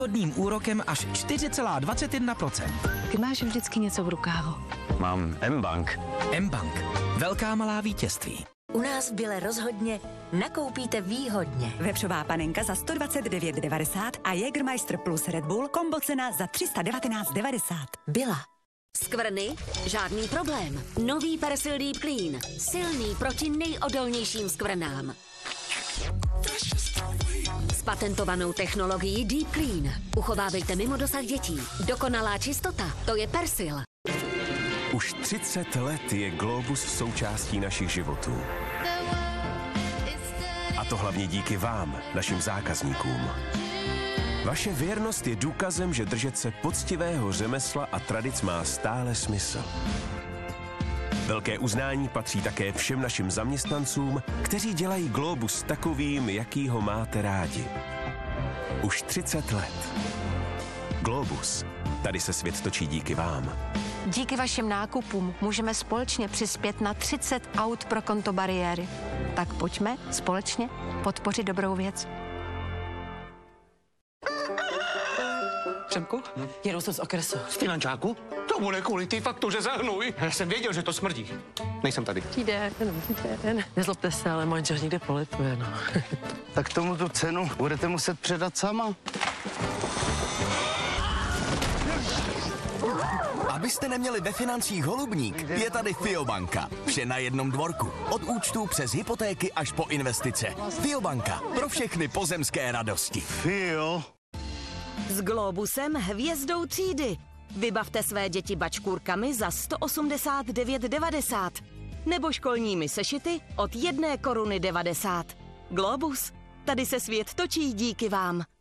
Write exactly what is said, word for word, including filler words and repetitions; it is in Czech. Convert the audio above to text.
Hodným úrokem až čtyři celá dvacet jedna procenta. Ty máš vždycky něco v rukávu. Mám M-Bank. M-Bank. Velká malá vítězství. U nás v Bile rozhodně nakoupíte výhodně. Vepřová panenka za sto dvacet devět devadesát a Jägermeister plus Red Bull kombo cena za tři sta devatenáct devadesát. Byla. Skvrny? Žádný problém. Nový Persil Deep Clean. Silný proti nejodolnějším skvrnám. S patentovanou technologií Deep Clean. Uchovávejte mimo dosah dětí. Dokonalá čistota, to je Persil. Už třicet let je Globus součástí našich životů. A to hlavně díky vám, našim zákazníkům. Vaše věrnost je důkazem, že držet se poctivého řemesla a tradic má stále smysl. Velké uznání patří také všem našim zaměstnancům, kteří dělají Globus takovým, jaký ho máte rádi. Už třicet let. Globus. Tady se svět točí díky vám. Díky vašim nákupům můžeme společně přispět na třicet aut pro konto bariéry. Tak pojďme společně podpořit dobrou věc. Přemku, hm? Jedu jsem z okresu. Z finančáku? To bude kvůli té faktuře za hnůj. Já jsem věděl, že to smrdí. Nejsem tady. Týden, jenom týden. Nezlobte se, ale manžel někde polituje, no. Tak tomu tu cenu budete muset předat sama. Abyste neměli ve financích holubník, je tady Fiobanka. Vše na jednom dvorku. Od účtů přes hypotéky až po investice. Fiobanka. Pro všechny pozemské radosti. Fio. S Globusem hvězdou třídy. Vybavte své děti bačkůrkami za sto osmdesát devět devadesát. Nebo školními sešity od jedné koruny devadesát. Globus. Tady se svět točí díky vám.